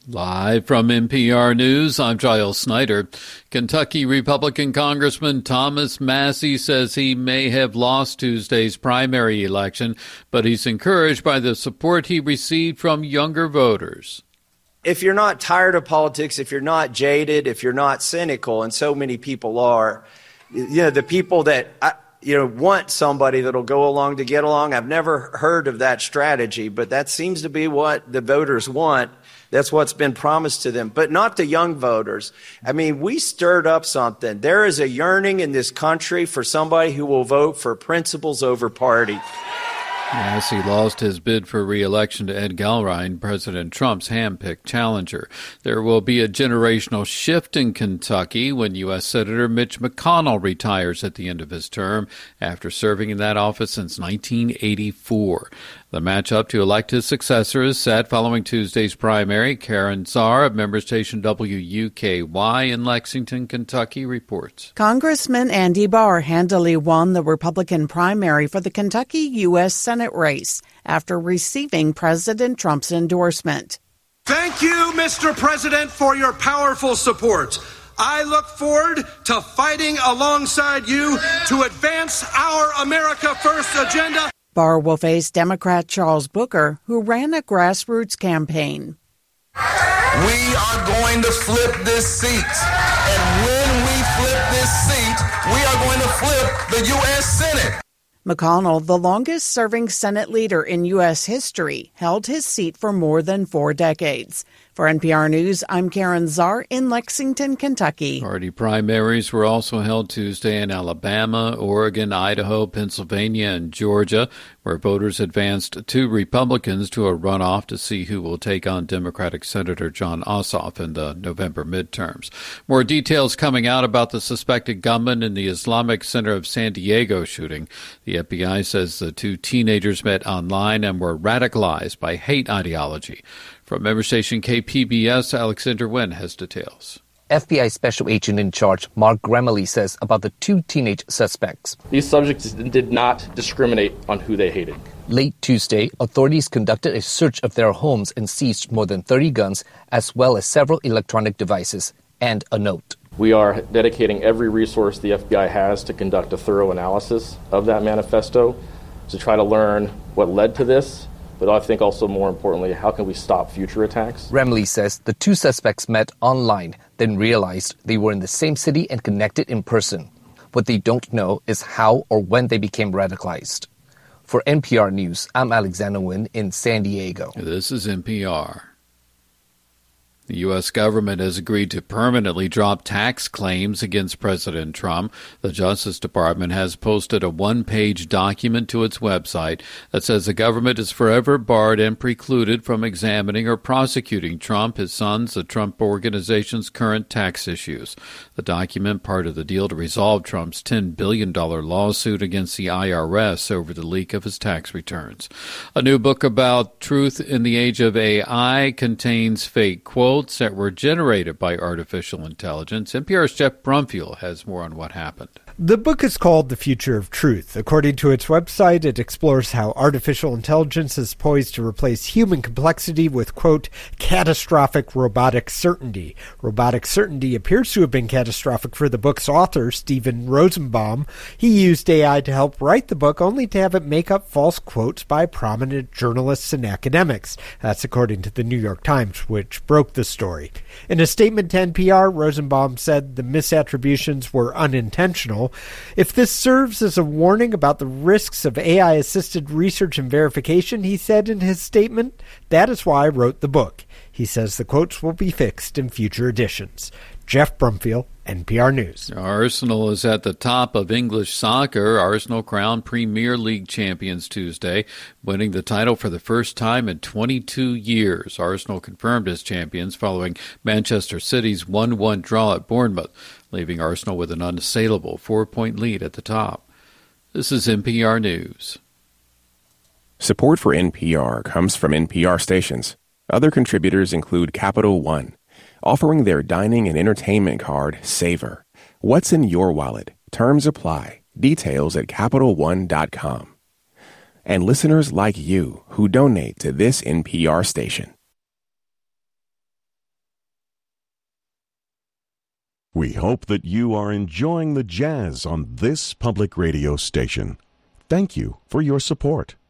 Live from NPR News, I'm Giles Snyder. Kentucky Republican Congressman Thomas Massie says he may have lost Tuesday's primary election, but he's encouraged by the support he received from younger voters. If you're not tired of politics, if you're not jaded, if you're not cynical, and so many people are, the people that want somebody that'll go along to get along. I've never heard of that strategy, but that seems to be what the voters want. That's what's been promised to them, but not the young voters. I mean, we stirred up something. There is a yearning in this country for somebody who will vote for principles over party. Massie lost his bid for re-election to Ed Gilrein, President Trump's hand-picked challenger. There will be a generational shift in Kentucky when U.S. Senator Mitch McConnell retires at the end of his term after serving in that office since 1984. The matchup to elect his successor is set following Tuesday's primary. Karen Czar of member station WUKY in Lexington, Kentucky, reports. Congressman Andy Barr handily won the Republican primary for the Kentucky U.S. Senate race after receiving President Trump's endorsement. Thank you, Mr. President, for your powerful support. I look forward to fighting alongside you to advance our America First agenda. Barr will face Democrat Charles Booker, who ran a grassroots campaign. We are going to flip this seat. And when we flip this seat, we are going to flip the U.S. Senate. McConnell, the longest-serving Senate leader in U.S. history, held his seat for more than 4 decades. For NPR News, I'm Karen Czar in Lexington, Kentucky. Party primaries were also held Tuesday in Alabama, Oregon, Idaho, Pennsylvania, and Georgia, where voters advanced 2 Republicans to a runoff to see who will take on Democratic Senator Jon Ossoff in the November midterms. More details coming out about the suspected gunman in the Islamic Center of San Diego shooting. The FBI says the 2 teenagers met online and were radicalized by hate ideology. From member station KPBS, Alexander Nguyen has details. FBI Special Agent in Charge Mark Gremley says about the 2 teenage suspects. These subjects did not discriminate on who they hated. Late Tuesday, authorities conducted a search of their homes and seized more than 30 guns, as well as several electronic devices and a note. We are dedicating every resource the FBI has to conduct a thorough analysis of that manifesto to try to learn what led to this. But I think also more importantly, how can we stop future attacks? Remley says the 2 suspects met online, then realized they were in the same city and connected in person. What they don't know is how or when they became radicalized. For NPR News, I'm Alexander Nguyen in San Diego. This is NPR. The U.S. government has agreed to permanently drop tax claims against President Trump. The Justice Department has posted a 1-page document to its website that says the government is forever barred and precluded from examining or prosecuting Trump, his sons, the Trump Organization's current tax issues. The document, part of the deal to resolve Trump's $10 billion lawsuit against the IRS over the leak of his tax returns. A new book about truth in the age of AI contains fake quotes that were generated by artificial intelligence. NPR's Jeff Brumfield has more on what happened. The book is called The Future of Truth. According to its website, it explores how artificial intelligence is poised to replace human complexity with, quote, catastrophic robotic certainty. Robotic certainty appears to have been catastrophic for the book's author, Steven Rosenbaum. He used AI to help write the book, only to have it make up false quotes by prominent journalists and academics. That's according to the New York Times, which broke the story. In a statement to NPR, Rosenbaum said the misattributions were unintentional. If this serves as a warning about the risks of AI-assisted research and verification, he said in his statement, that is why I wrote the book. He says the quotes will be fixed in future editions. Jeff Brumfield, NPR News. Arsenal is at the top of English soccer. Arsenal crowned Premier League champions Tuesday, winning the title for the first time in 22 years. Arsenal confirmed as champions following Manchester City's 1-1 draw at Bournemouth, leaving Arsenal with an unassailable 4-point lead at the top. This is NPR News. Support for NPR comes from NPR stations. Other contributors include Capital One, offering their dining and entertainment card, Savor. What's in your wallet? Terms apply. Details at CapitalOne.com. And listeners like you who donate to this NPR station. We hope that you are enjoying the jazz on this public radio station. Thank you for your support.